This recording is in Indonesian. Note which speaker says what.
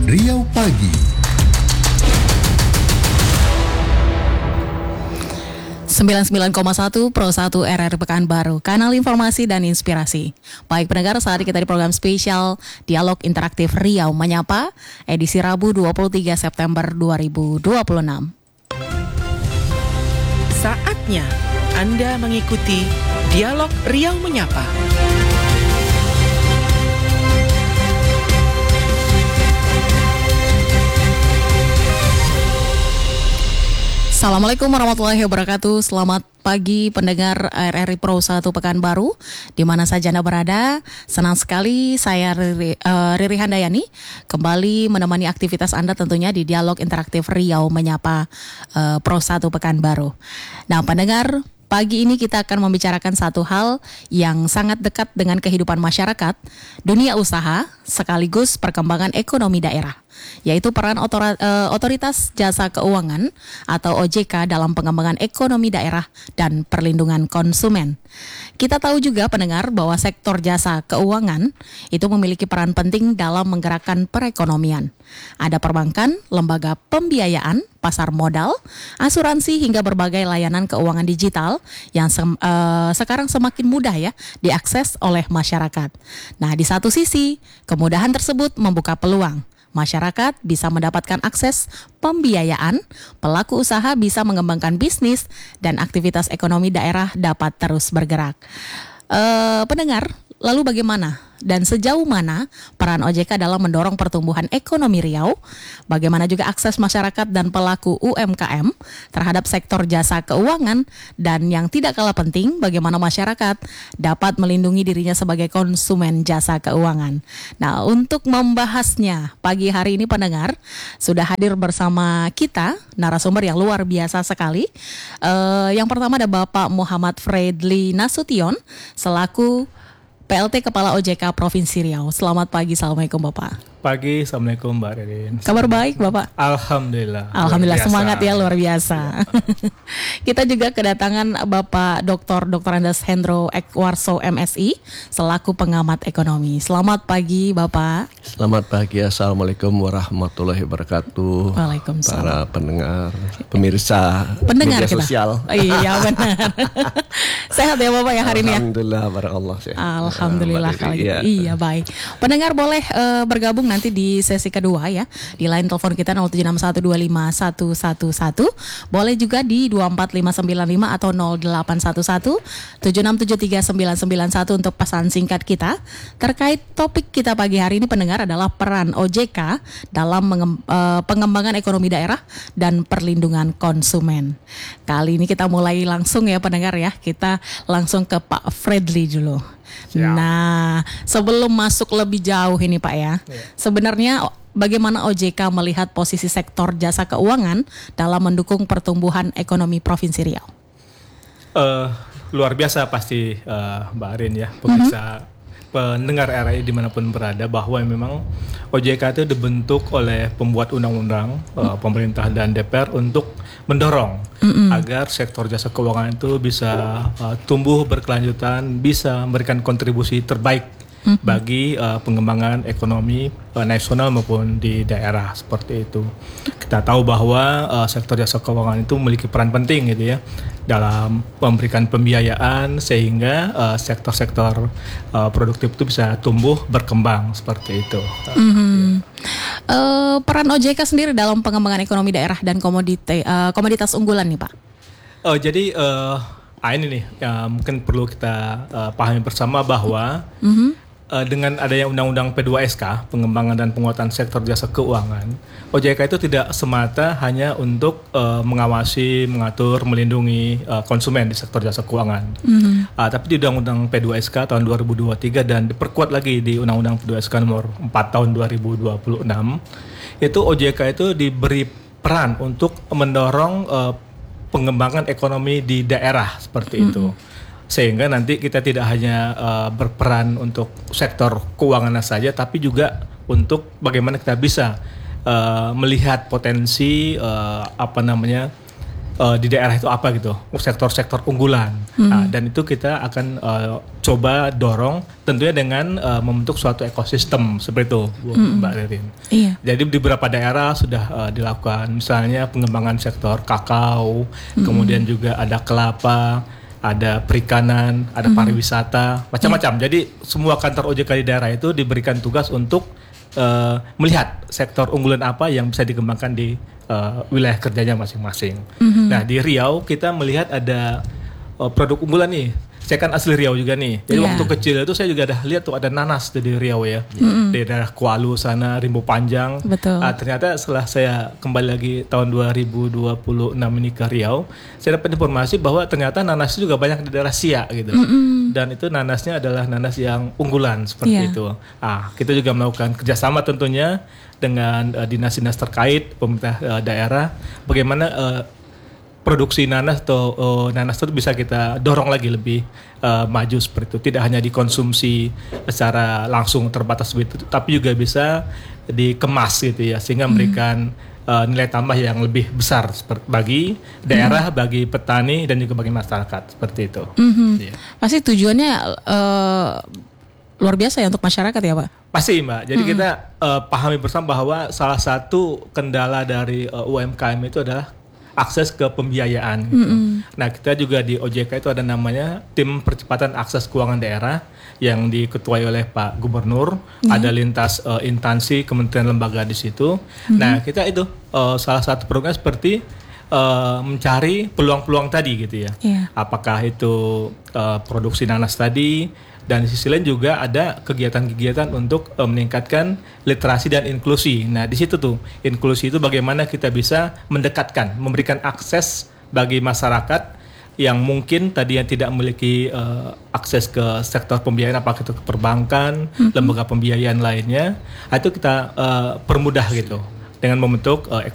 Speaker 1: Riau Pagi.
Speaker 2: 99,1 Pro 1 RRI Pekanbaru, kanal informasi dan inspirasi. Baik pendengar, saat ini kita di program spesial Dialog Interaktif Riau Menyapa, edisi Rabu 23 September 2026.
Speaker 3: Saatnya Anda mengikuti Dialog Riau Menyapa.
Speaker 2: Assalamualaikum warahmatullahi wabarakatuh. Selamat pagi pendengar RRI Pro 1 Pekanbaru, di mana saja Anda berada. Senang sekali saya Riri Handayani kembali menemani aktivitas Anda tentunya di Dialog Interaktif Riau Menyapa Pro 1 Pekanbaru. Nah pendengar, pagi ini kita akan membicarakan satu hal yang sangat dekat dengan kehidupan masyarakat, dunia usaha, sekaligus perkembangan ekonomi daerah, yaitu peran Otoritas Jasa Keuangan atau OJK dalam pengembangan ekonomi daerah dan perlindungan konsumen. Kita tahu juga pendengar bahwa sektor jasa keuangan itu memiliki peran penting dalam menggerakkan perekonomian. Ada perbankan, lembaga pembiayaan, pasar modal, asuransi hingga berbagai layanan keuangan digital yang sekarang semakin mudah ya diakses oleh masyarakat. Nah, di satu sisi, kemudahan tersebut membuka peluang. Masyarakat bisa mendapatkan akses pembiayaan, pelaku usaha bisa mengembangkan bisnis, dan aktivitas ekonomi daerah dapat terus bergerak. Pendengar, lalu bagaimana dan sejauh mana peran OJK dalam mendorong pertumbuhan ekonomi Riau? Bagaimana juga akses masyarakat dan pelaku UMKM terhadap sektor jasa keuangan? Dan yang tidak kalah penting, bagaimana masyarakat dapat melindungi dirinya sebagai konsumen jasa keuangan? Nah, untuk membahasnya pagi hari ini pendengar, sudah hadir bersama kita narasumber yang luar biasa sekali. Yang pertama ada Bapak Muhammad Fredly Nasution selaku PLT Kepala OJK Provinsi Riau. Selamat pagi, Assalamualaikum Bapak.
Speaker 4: Pagi, Assalamualaikum Mbak Ririn.
Speaker 2: Kabar baik Bapak?
Speaker 4: Alhamdulillah.
Speaker 2: Alhamdulillah, semangat ya, luar biasa. Kita juga kedatangan Bapak Dr. Andes Hendro Ekwarso MSI selaku pengamat ekonomi. Selamat pagi Bapak.
Speaker 5: Selamat pagi, Assalamualaikum warahmatullahi wabarakatuh.
Speaker 2: Waalaikumsalam.
Speaker 5: Para pendengar, pemirsa
Speaker 2: Pendengar
Speaker 5: media
Speaker 2: kita.
Speaker 5: sosial.
Speaker 2: Iya benar. Sehat ya Bapak ya hari ini ya?
Speaker 5: Alhamdulillah, barakallah.
Speaker 2: Alhamdulillah kalau gitu. Iya baik. Pendengar boleh bergabung nanti di sesi kedua ya. Di line telepon kita 0761251111. Boleh juga di 24595 atau 081176739991 untuk pesan singkat kita. Terkait topik kita pagi hari ini pendengar adalah peran OJK dalam pengembangan ekonomi daerah dan perlindungan konsumen. Kali ini kita mulai langsung ya pendengar ya. Kita langsung ke Pak Fredly dulu.
Speaker 4: Siap.
Speaker 2: Nah, sebelum masuk lebih jauh ini Pak ya, sebenarnya bagaimana OJK melihat posisi sektor jasa keuangan dalam mendukung pertumbuhan ekonomi Provinsi Riau?
Speaker 4: Luar biasa pasti Mbak Arin ya, pemirsa pendengar RRI dimanapun berada, bahwa memang OJK itu dibentuk oleh pembuat undang-undang, pemerintah dan DPR untuk mendorong agar sektor jasa keuangan itu bisa tumbuh berkelanjutan, bisa memberikan kontribusi terbaik bagi pengembangan ekonomi nasional maupun di daerah seperti itu. Kita tahu bahwa sektor jasa keuangan itu memiliki peran penting gitu ya dalam memberikan pembiayaan sehingga sektor-sektor produktif itu bisa tumbuh berkembang seperti itu.
Speaker 2: Peran OJK sendiri dalam pengembangan ekonomi daerah dan komoditas unggulan nih Pak.
Speaker 4: Jadi ini nih mungkin perlu kita pahami bersama bahwa dengan adanya Undang-Undang P2SK, pengembangan dan penguatan sektor jasa keuangan, OJK itu tidak semata hanya untuk mengawasi, mengatur, melindungi konsumen di sektor jasa keuangan. Tapi di Undang-Undang P2SK tahun 2023 dan diperkuat lagi di Undang-Undang P2SK nomor 4 tahun 2026, itu OJK itu diberi peran untuk mendorong pengembangan ekonomi di daerah seperti itu. Sehingga nanti kita tidak hanya berperan untuk sektor keuangan saja, tapi juga untuk bagaimana kita bisa melihat potensi di daerah itu apa gitu, sektor-sektor unggulan. Nah, dan itu kita akan coba dorong tentunya dengan membentuk suatu ekosistem seperti itu, Mbak Ririn.
Speaker 2: Iya.
Speaker 4: Jadi di beberapa daerah sudah dilakukan, misalnya pengembangan sektor kakao, kemudian juga ada kelapa, ada perikanan, ada pariwisata, macam-macam. Jadi semua kantor OJK di daerah itu diberikan tugas untuk melihat sektor unggulan apa yang bisa dikembangkan di wilayah kerjanya masing-masing. Nah, di Riau kita melihat ada produk unggulan nih. Saya kan asli Riau juga nih. Jadi waktu kecil itu saya juga ada lihat tuh ada nanas di Riau ya. Di daerah Kualu sana, Rimbo Panjang.
Speaker 2: Betul.
Speaker 4: Ternyata setelah saya kembali lagi tahun 2026 ini ke Riau, saya dapat informasi bahwa ternyata nanas juga banyak di daerah Siak gitu. Dan itu nanasnya adalah nanas yang unggulan seperti itu. Kita juga melakukan kerjasama tentunya dengan dinas-dinas terkait, pemerintah daerah, bagaimana produksi nanas atau nanas itu bisa kita dorong lagi lebih maju seperti itu. Tidak hanya dikonsumsi secara langsung terbatas begitu, tapi juga bisa dikemas gitu ya, sehingga memberikan nilai tambah yang lebih besar bagi daerah, bagi petani dan juga bagi masyarakat seperti itu. Yeah.
Speaker 2: Pasti tujuannya luar biasa ya untuk masyarakat ya Pak?
Speaker 4: Pasti Mbak, jadi kita pahami bersama bahwa salah satu kendala dari UMKM itu adalah akses ke pembiayaan gitu. Nah, kita juga di OJK itu ada namanya Tim Percepatan Akses Keuangan Daerah yang diketuai oleh Pak Gubernur, ada lintas instansi, kementerian, lembaga di situ. Nah, kita itu salah satu program seperti mencari peluang-peluang tadi gitu ya. Apakah itu produksi nanas tadi, dan di sisi lain juga ada kegiatan-kegiatan untuk meningkatkan literasi dan inklusi. Nah, di situ tuh inklusi itu bagaimana kita bisa mendekatkan, memberikan akses bagi masyarakat yang mungkin tadi yang tidak memiliki akses ke sektor pembiayaan, apakah itu ke perbankan, lembaga pembiayaan lainnya, itu kita permudah gitu dengan membentuk